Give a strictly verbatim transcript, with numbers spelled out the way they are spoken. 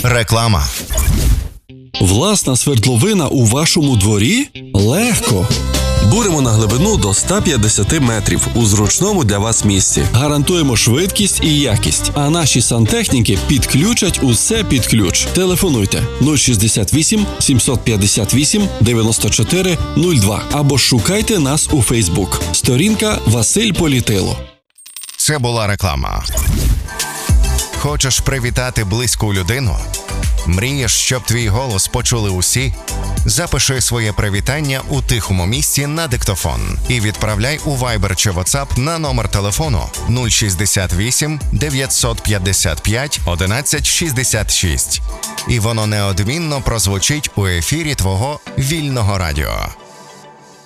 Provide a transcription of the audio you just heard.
Реклама. Власна свердловина у вашому дворі? Легко! Буримо на глибину до ста п'ятдесят метрів у зручному для вас місці. Гарантуємо швидкість і якість, а наші сантехніки підключать усе під ключ. Телефонуйте нуль шістдесят вісім сімсот п'ятдесят вісім дев'яносто чотири нуль два або шукайте нас у Фейсбук. Сторінка Василь Політило. Це була реклама. Хочеш привітати близьку людину? Мрієш, щоб твій голос почули усі? Запиши своє привітання у тихому місці на диктофон і відправляй у Viber чи WhatsApp на номер телефону нуль шістдесят вісім дев'ятсот п'ятдесят п'ять одинадцять шістдесят шість. І воно неодмінно прозвучить у ефірі твого вільного радіо.